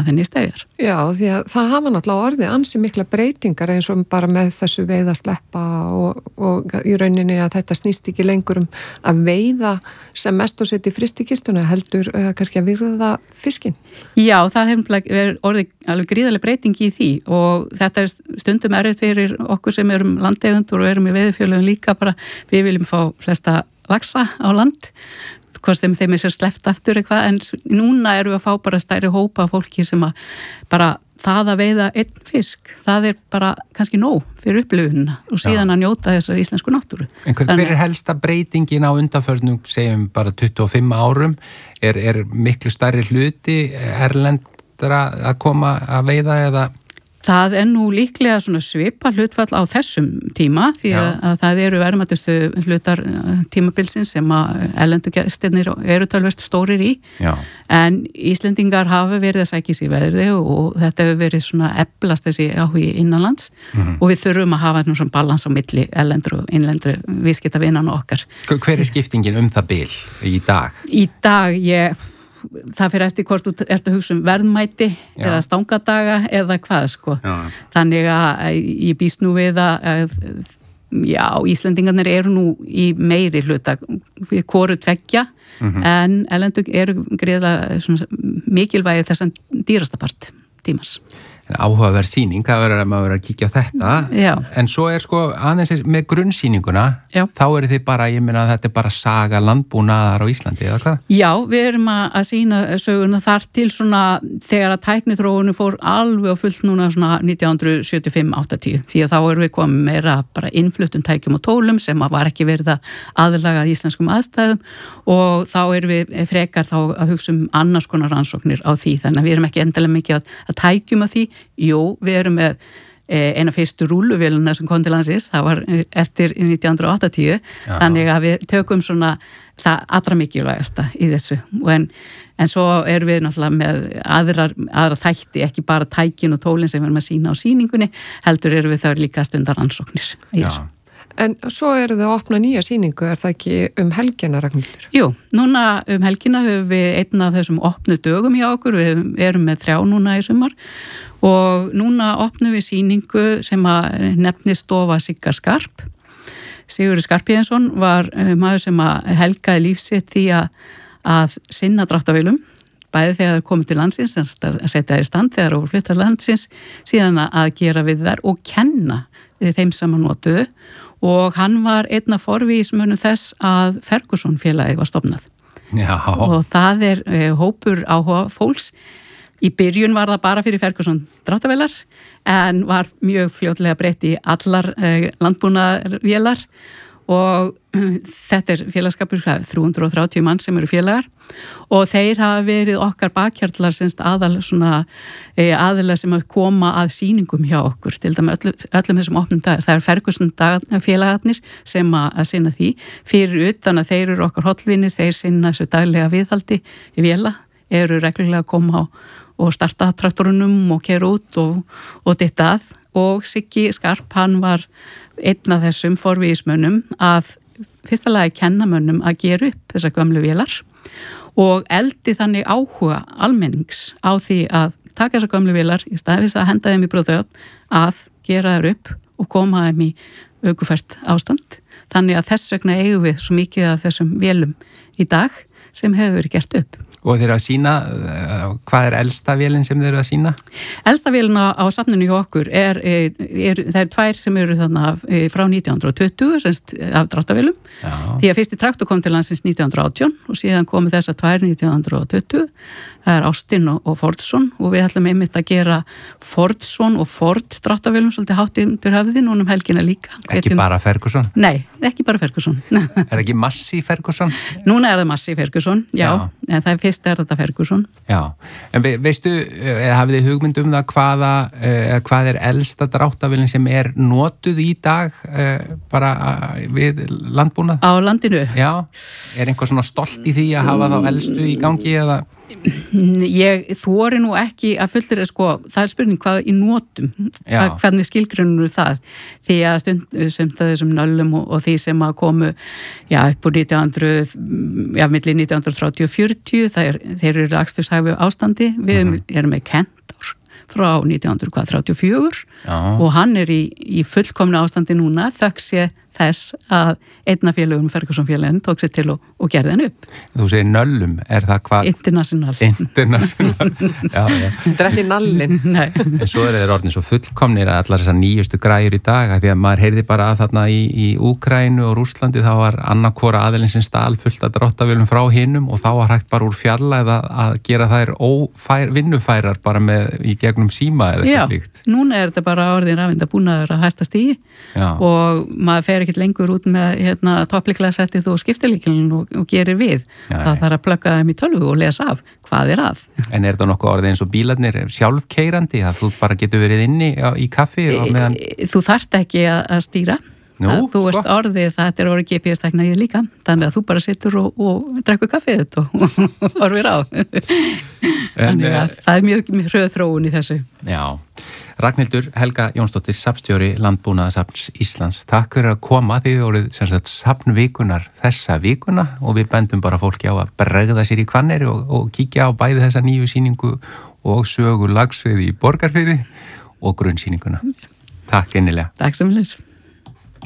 þenni stegar. Já, því að það hafa náttúrulega orðið ansi mikla breytingar eins og bara með þessu veiða sleppa og í rauninni að þetta snýst ekki lengur að veiða sem mest og setja í fristikistuna heldur kannski að virða fiskinn. Já, það hefur orðið alveg gríðarlega breyting í því og þetta stundum erfið fyrir okkur sem erum landeigendur og erum í veiðifjölugum líka bara, við viljum fá flesta laxa á land, hvort þeim er sér sleppt aftur eitthvað, en núna erum við að fá bara stærri hópa af fólki sem að bara það að veiða einn fisk, það bara kannski nóg fyrir upplifunina og síðan að njóta þessar íslensku náttúru. En hver er helsta breytingin á undanförnum, segjum bara 25 árum, er miklu stærri hluti erlendra að koma að veiða eða? Það nú líklega svona svipa hlutfall á þessum tíma því að það eru verðmætustu hlutar tímabilsins sem að erlendu gestirnir eru tölvert stórir í. Já. En Íslendingar hafa verið að sækja sér veðri og þetta hefur verið svona eflast þessi áhugi innanlands og við þurfum að hafa svona balans á milli erlendur og innlendur viðskiptavinnan okkar. Hver er skiptingin það bil í dag? Í dag það fyrir eftir hvort þú ert að hugsa verðmæti eða stangadaga eða hvað sko. Já. Þannig að ég býst nú við að Íslendingarnir eru nú í meiri hluta hvoru tveggja en erlendur eru greiðlega mikilvægi þessan dýrasta part tímans. Áhugaverð sýning, það verður að maður verður að kíkja á þetta. Já. En svo sko aðeins með grunnsýninguna, þá eru þið bara, ég meina að þetta bara saga landbúnaðar á Íslandi, eða hvað? Já, við erum að sýna söguna þar til svona þegar að tækniþróunu fór alveg á fullt núna svona 1975-80, því að þá erum við komið meira bara innfluttum tækjum og tólum sem að var ekki verið að aðlaga íslenskum aðstæðum og þá erum við frekar þá að hugsa annars konar rannsóknir á því, þannig að við erum ekki endilega mikið að tækjum að því. Jú, við erum með eina fyrstu rúlluvéluna sem kom til landsins, það var eftir 1980, þannig að við tökum svona það allra mikilvægasta í þessu en svo erum við náttúrulega með aðra þætti, ekki bara tækin og tólin sem við erum að sýna á sýningunni, heldur erum við þá líka stundar rannsóknir í þessu. En svo eru þið að opna nýja sýningu, er það ekki helgina, Ragnhildur? Jú, núna helgina höfum við einn af þessum opnu dögum hjá okkur, við erum með 3 núna í sumar og núna opnum við sýningu sem að nefnist Stofa Sigga Skarp. Sigurður Skarphéðinsson var maður sem að helgaði lífsitt því að sinna dráttarvélum, bæði þegar það komið til landsins, að setja þær í stand þegar það flyttar landsins, síðan að gera við þær og kenna þeim sem að notuðu og hann var einn af forvígismönnum þess að Ferguson félagið var stofnað. Já. Og það hópur áhuga fólks. Í byrjun var það bara fyrir Ferguson dráttarvélar en var mjög fljótlega breytt í allar landbúnaðarvélar og þetta félagskapur 330 mann sem eru félagar og þeir hafa verið okkar bakhjarlar aðilega sem að koma að sýningum hjá okkur til dæmis öllum þessum opnum dagar. Það Ferguson félagarnir sem að sinna því fyrir utan að þeir eru okkar hollvinir, þeir sinna þessu daglega viðhaldi í véla, eru reglulega að koma og starta traktorunum og keyra út og ditta að og Siggi Skarp, hann var einn af þessum forvígismönnum að fyrsta lagi kenna mönnum að gera upp þessar gömlu vélar og eldi þannig áhuga almennings á því að taka þessar gömlu vélar í staðis að henda þeim í brotthöfn að gera þær upp og koma þeim í aukufært ástand. Þannig að þess vegna eigum við svo mikið af þessum vélum í dag sem hefur verið gert upp. Og þeir eru að sýna, hvað elsta vélin sem þeir eru að sýna? Elsta vélina á safninu hjá okkur það er 2 sem eru þarna frá 1920 semst af dráttarvélum. Því að fyrsti traktor kom til landsins 1918 og síðan komu þessar 2 1920. Það er Austin og Fordson og við ætlum einmitt að gera Fordson og Ford dráttarvélum svolítið hátt undir höfði núna helgina líka. Ekki bara Ferguson? Nei, ekki bara Ferguson. Er ekki Massey Ferguson? Núna er það Massey Ferguson, já. En það fyrst er þetta Ferguson. Já, en veistu, hafið þið hugmynd um það hvað er elsta dráttarvélin sem er notuð í dag bara við landbúnað? Á landinu? Já, er einhver svona stolt í því að hafa þá elstu í gangi eða? Ég þori nú ekki að fullur það er spurning hvað í notum hvernig skilgrunur það því að sumt að þessum nöllum og því sem að komu upp úr 1900 milli 1930 og 40 þeir eru akstursæfu ástandi við erum með Kent frá 1934 og hann í fullkomna ástandi núna þökk þess að einna félögum Ferguson-félagin tók sér til og gerði hann upp. Þú segir nöllum, er það hvað? International. Já. Þetta er ekki nallin. Nei. En svo þeir orðin svo fullkomnir að allar þessar nýjustu græjur í dag, því að maður heyrði bara að þarna í Úkraínu og Rússlandi þá var annarkvora aðilinn sem stál fullt að dráttavélum frá hinum og þá var hægt bara úr fjarlægð að gera þær vinnufærar bara í gegnum síma eða eitthvað slíkt. Já, núna er þetta bara orðin rafindabúnaður að hæsta stigi og maður fer ekkert lengur út með toppliklæðsettið og skiptilíkilin og gerir við. Það þarf að plugga þeim í tölvu og lesa af hvað er að. En er þetta nokkuð orðið eins og bílarnir sjálfkeyrandi að þú bara getur verið inni í kaffi? Þú þarft ekki að stýra. Þú ert orðið, þetta er orðið GPS-tækna í þið líka, þannig að þú bara sittur og drekkur kaffið þetta og orfir á. Þannig að það er mjög hröð þróun í þessu. Já. Ragnhildur Helga Jónsdóttir, safnstjóri Landbúnaðarsafns Íslands. Takk fyrir að koma, þið voruð safnvikunar þessa vikuna og við bendum bara fólki á að bregða sér í Hvanneyri og kíkja á bæði þessa nýju sýningu og sögu lagsvið í Borgarfirði og grunnsýninguna. Takk innilega. Takk sem leys.